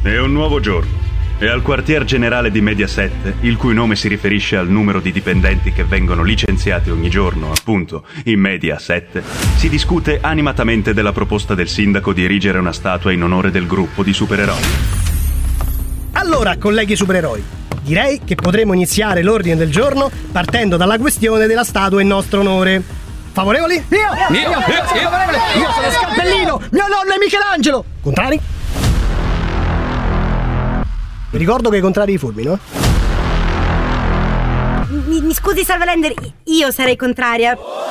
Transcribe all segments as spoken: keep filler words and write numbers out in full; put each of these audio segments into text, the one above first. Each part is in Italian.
È un nuovo giorno e al quartier generale di Mediaset, il cui nome si riferisce al numero di dipendenti che vengono licenziati ogni giorno, appunto, in Mediaset, si discute animatamente della proposta del sindaco di erigere una statua in onore del gruppo di supereroi. Allora, colleghi supereroi, direi che potremo iniziare l'ordine del giorno partendo dalla questione della statua in nostro onore. Favorevoli? Io! Io! Io! Io! Io, io sono Scappellino! Mio nonno è Michelangelo! Contrari? Vi ricordo che i contrari i furbi, no? Mi, mi scusi Salvalender, io sarei contraria.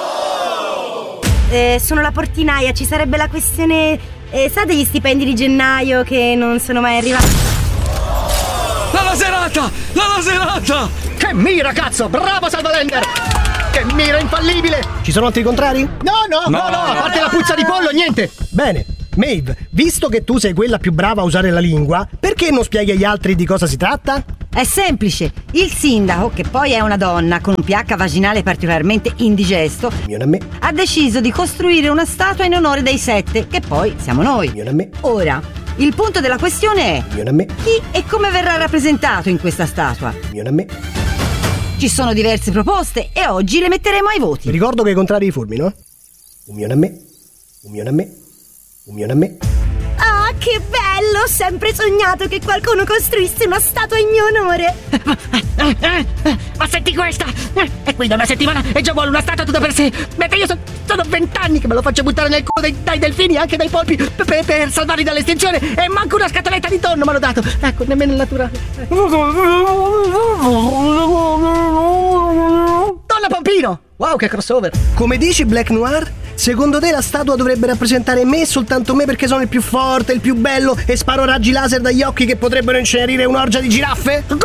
Eh, sono la portinaia, ci sarebbe la questione... Eh, sa degli stipendi di gennaio che non sono mai arrivati? La laserata! La laserata! Che mira, cazzo! Bravo Salvalender! Che mira infallibile! Ci sono altri contrari? No, no, no, no, no, a parte la puzza di pollo, niente! Bene. Maeve, visto che tu sei quella più brava a usare la lingua, perché non spieghi agli altri di cosa si tratta? È semplice. Il sindaco, che poi è una donna con un pH vaginale particolarmente indigesto, Mio a me. ha deciso di costruire una statua in onore dei sette, che poi siamo noi. Mio a me. Ora, il punto della questione è: Mio a me. chi e come verrà rappresentato in questa statua? Mio a me. Ci sono diverse proposte e oggi le metteremo ai voti. Vi ricordo che i contrari i furbi, no? Un milione a me. Un milione a me. Un milione a me. Ah, che bello! Ho sempre sognato che qualcuno costruisse una statua in mio onore. Ma senti questa! È qui da una settimana e già vuole una statua tutta per sé! Mentre io so, sono vent'anni che me lo faccio buttare nel culo dai, dai delfini, anche dai polpi, per, per, per salvarli dall'estinzione, e manco una scatoletta di tonno me l'ho dato! Ecco, nemmeno il naturale. Donna Pompino! Wow, che crossover! Come dici Black Noir? Secondo te la statua dovrebbe rappresentare me, soltanto me, perché sono il più forte, il più bello e sparo raggi laser dagli occhi che potrebbero incenerire un'orgia di giraffe? Che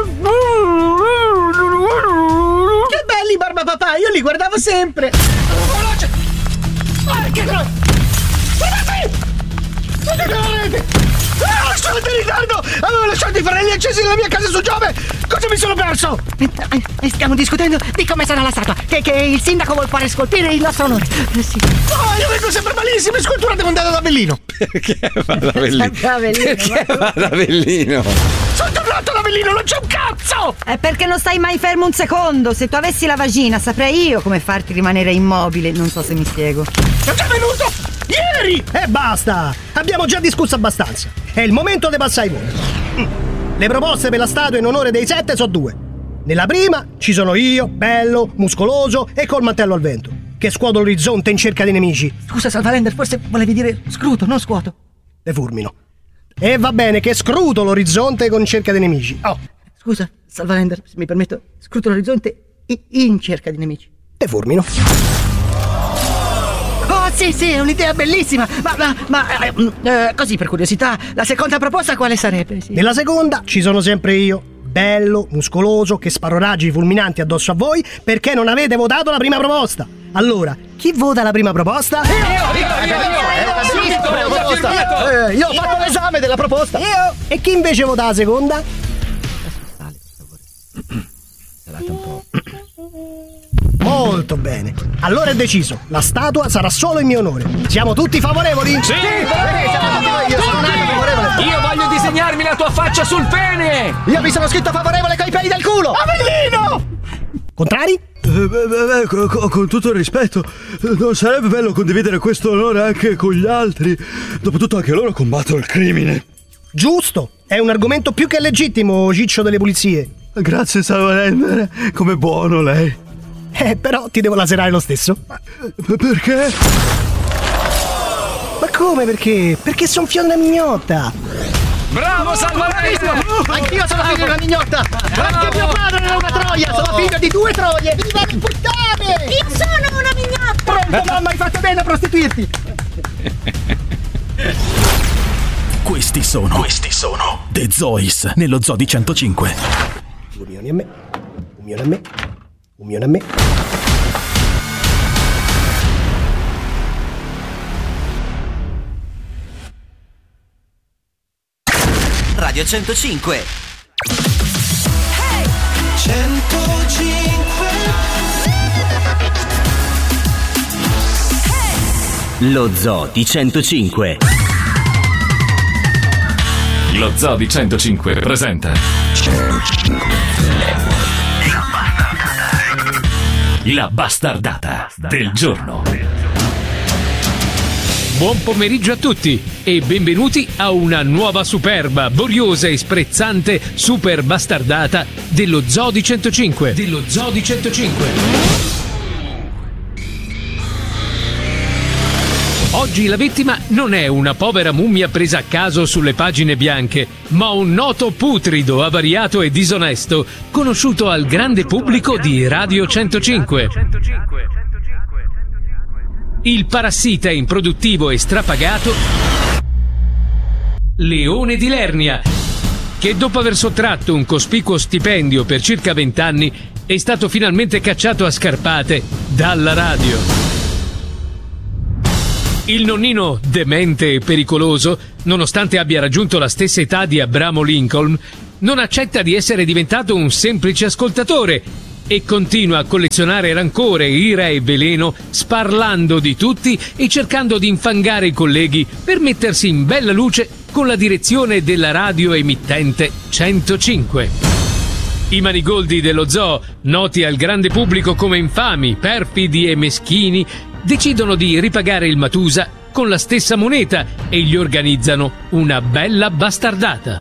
belli Barba Papà, io li guardavo sempre! Veloce! Ah, che cosa? Guardate! Guardate la rete! Ah, sono in ritardo! Avevo lasciato i farelli accesi nella mia casa su Giove! Cosa mi sono perso? Eh, stiamo discutendo di come sarà la statua, che, che il sindaco vuol fare scolpire il nostro onore. Eh, sì. Oh, io vengo sempre malissimo, in scultura devo andare ad Avellino! Perché va ad Avellino? Perché va ad Avellino? Sono tornato ad Avellino, non c'è un cazzo! È perché non stai mai fermo un secondo. Se tu avessi la vagina saprei io come farti rimanere immobile. Non so se mi spiego. È già venuto! Ieri! E basta! Abbiamo già discusso abbastanza. È il momento di passare ai voti. Le proposte per la statua in onore dei sette sono due. Nella prima ci sono io, bello, muscoloso e col mantello al vento, che scuoto l'orizzonte in cerca di nemici. Scusa Salvalender, forse volevi dire scruto, non scuoto. Te fulmino. E va bene che scruto l'orizzonte con cerca di nemici. Oh. Scusa Salvalender, se mi permetto, scruto l'orizzonte in cerca di nemici. Te fulmino. Oh sì sì, è un'idea bellissima. Ma, ma, ma eh, eh, così per curiosità, la seconda proposta quale sarebbe? Sì. Nella seconda ci sono sempre io, bello, muscoloso, che sparo raggi fulminanti addosso a voi perché non avete votato la prima proposta. Allora, chi vota la prima proposta? Io! Io! Io ho fatto l'esame della proposta! Io! E chi invece vota la seconda? Salate un po'. Molto bene. Allora è deciso, la statua sarà solo in mio onore. Siamo tutti favorevoli? Sì! Io sono nato favorevole! Io voglio disegnarmi la tua faccia sul pene! Io mi sono scritto favorevole coi peli del culo! Avellino! Contrari? Eh, beh, beh, con, con tutto il rispetto, non sarebbe bello condividere questo onore anche con gli altri? Dopotutto anche loro combattono il crimine. Giusto, è un argomento più che legittimo, ciccio delle pulizie. Grazie Salvalender, com'è buono lei. Eh, però ti devo laserare lo stesso. Ma perché? Ma come perché? Perché sono figlio di una mignotta. Bravo Salvalender! Anch'io sono figlio di una mignotta! Anche mio padre era una troia! Sono figlio di due troie! Viva le puttane! Io sono una mignotta! Pronto mamma, hai fatto bene a prostituirti! Questi sono Questi sono The Zois nello Zoo di centocinque. Due milioni a me. Un milione a me. Un milione a me. Radio centocinque. Hey! centocinque. Hey! Lo Zoo di centocinque. Gli Lo Zoo di centocinque presenta La bastardata del giorno. Buon pomeriggio a tutti e benvenuti a una nuova superba, boriosa e sprezzante super bastardata dello Zoo di centocinque. Dello Zoo di centocinque. Oggi la vittima non è una povera mummia presa a caso sulle pagine bianche, ma un noto putrido, avariato e disonesto, conosciuto al grande pubblico di Radio centocinque. Il parassita improduttivo e strapagato Leone di Lernia, che dopo aver sottratto un cospicuo stipendio per circa vent'anni è stato finalmente cacciato a scarpate dalla radio. Il nonnino demente e pericoloso, nonostante abbia raggiunto la stessa età di Abramo Lincoln, non accetta di essere diventato un semplice ascoltatore e continua a collezionare rancore, ira e veleno, sparlando di tutti e cercando di infangare i colleghi per mettersi in bella luce con la direzione della radio emittente centocinque. I manigoldi dello zoo, noti al grande pubblico come infami, perfidi e meschini, decidono di ripagare il Matusa con la stessa moneta e gli organizzano una bella bastardata.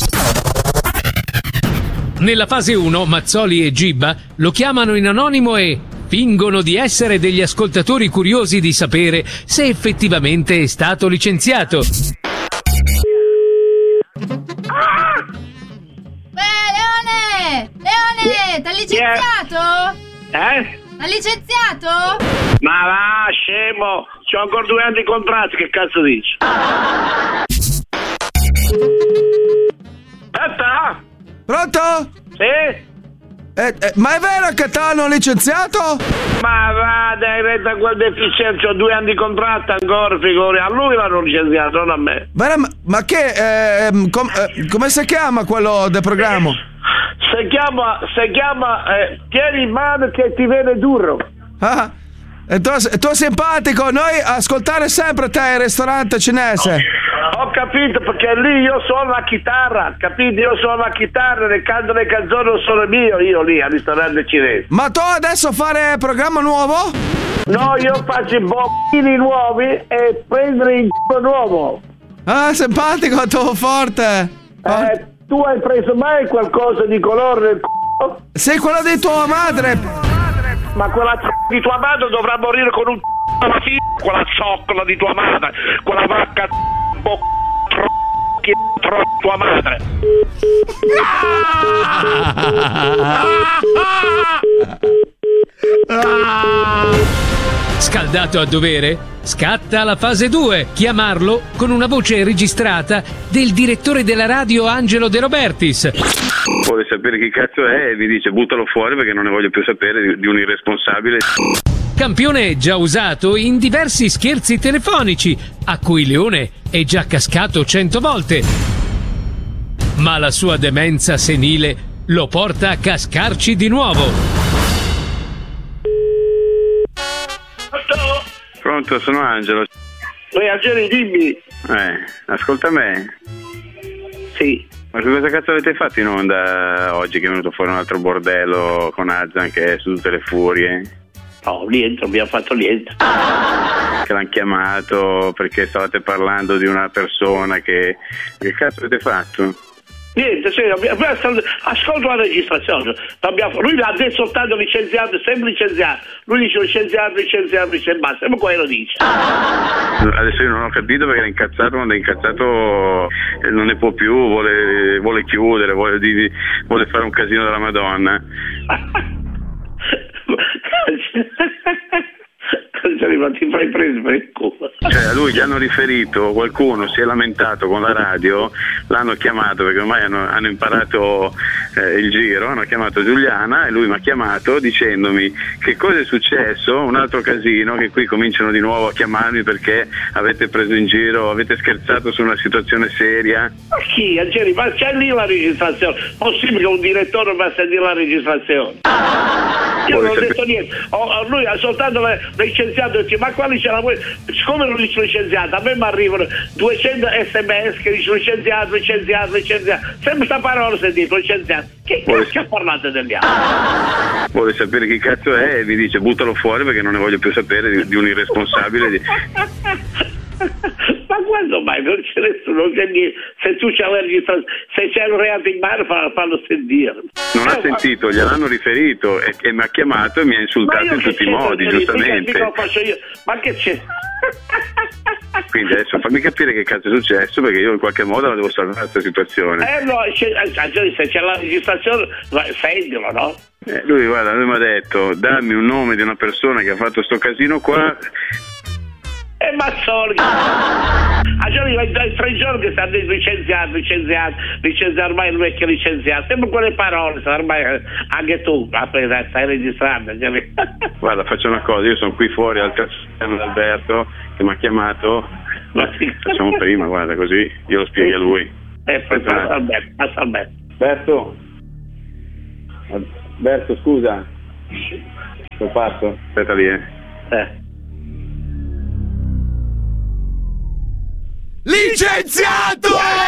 Nella fase uno, Mazzoli e Gibba lo chiamano in anonimo e fingono di essere degli ascoltatori curiosi di sapere se effettivamente è stato licenziato. Beh, Leone! Leone, t'ha licenziato? Eh? L'ha licenziato? Ma va, scemo! C'ho ancora due anni di contratto, che cazzo dici? Aspetta! Pronto? Sì? Eh, eh, ma è vero che t'hanno licenziato? Ma va, dai, retta quel deficiente, c'ho due anni di contratto ancora, figuri. A lui l'hanno licenziato, non a me. Ma, ma che, eh, com, eh, come si chiama quello del programma? Si chiama, si chiama, eh, tieni in mano che ti viene duro. Ah, e tu, tu è simpatico, noi ascoltare sempre te il ristorante cinese. Ho capito, perché lì io suono la chitarra, capito? Io suono la chitarra e canto le canzoni, non sono mio, io lì al ristorante cinese. Ma tu adesso fare programma nuovo? No, io faccio i bocchini nuovi e prendere il c***o nuovo. Ah, simpatico, tu forte. Eh, tu hai preso mai qualcosa di colore nel c***o? Sei quello di tua madre. Ma quella c***o di tua madre dovrà morire con un c***o alla fine, quella zoccola di tua madre, quella vacca bo che tro tua madre. Scaldato a dovere? Scatta la fase due, chiamarlo con una voce registrata del direttore della radio Angelo De Robertis. Vuole sapere chi cazzo è e vi dice buttalo fuori perché non ne voglio più sapere di, di un irresponsabile. Campione già usato in diversi scherzi telefonici a cui Leone è già cascato cento volte. Ma la sua demenza senile lo porta a cascarci di nuovo. Pronto, sono Angelo. Ehi, Angelo, dimmi. Eh, ascolta me. Sì. Ma che cosa cazzo avete fatto in onda oggi che è venuto fuori un altro bordello con Azzan che è su tutte le furie? No, niente, abbiamo fatto niente. Che l'hanno chiamato perché stavate parlando di una persona che... Che cazzo avete fatto? Niente, sì, abbiamo, ascolto la registrazione. Abbiamo, lui l'ha detto soltanto licenziato, sempre licenziato. Lui dice licenziato, licenziato, licenziato, basta, sempre quello dice. Adesso io non ho capito perché è incazzato, quando è incazzato non ne può più, vuole, vuole chiudere, vuole, di, vuole fare un casino della Madonna. Ma ti fai preso per il culo. Cioè a lui gli hanno riferito, qualcuno si è lamentato con la radio, l'hanno chiamato perché ormai hanno, hanno imparato eh, il giro, hanno chiamato Giuliana e lui mi ha chiamato dicendomi che cosa è successo, un altro casino, che qui cominciano di nuovo a chiamarmi perché avete preso in giro, avete scherzato su una situazione seria. Ma chi? Angeli, ma c'è lì la registrazione, possibile che un direttore va a sentire la registrazione? Io non ho detto niente, ho, ho, lui ha soltanto licenziato, dice, ma quali ce la vuoi? Siccome non dice licenziato, a me mi arrivano duecento sms che dicono licenziato, licenziato, licenziato, sempre sta parola sentito, licenziato. Che cazzo ha parlato degli altri? Vuole sapere chi cazzo è e mi dice buttalo fuori perché non ne voglio più sapere di, di un irresponsabile. Di... Ma quando mai? Non c'è nessuno, non c'è niente. Se tu c'hai la registrazione, se c'è un reato in mano, fallo, fallo sentire. Non eh, ha sentito, ma... gliel'hanno riferito e, e mi ha chiamato e mi ha insultato in tutti i modi, giustamente. Mica, mica faccio io. Ma che c'è? Quindi adesso fammi capire che cazzo è successo, perché io in qualche modo la devo salvare questa situazione. Eh no, c'è, se c'è la registrazione, sentilo, no? Eh, lui guarda, lui mi ha detto dammi un nome di una persona che ha fatto sto casino qua. E Mazzoli, a giorni dai tre giorni che stanno licenziato, licenziato, licenziato, ormai il vecchio licenziato, sempre quelle parole, ormai anche tu stai registrando. Guarda, faccio una cosa, io sono qui fuori al castello di Alberto che mi ha chiamato, facciamo prima, guarda, così io lo spieghi a lui. Eh, passa Alberto, passa Alberto. Alberto, Alberto, scusa, sono fatto, aspetta lì, eh. eh. Licenziato!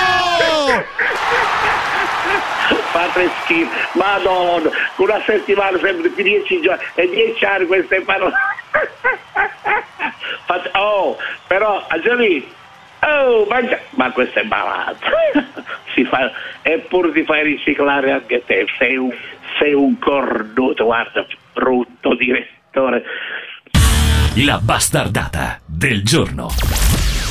Fate schifo, madonna, una settimana sempre più dieci giorni e dieci anni queste parole. Fate... Oh, però Angelì, oh, mangia... ma questo è malato. Si fa... Eppure ti fai riciclare anche te, sei un, sei un cornuto, guarda, brutto direttore. La bastardata del giorno.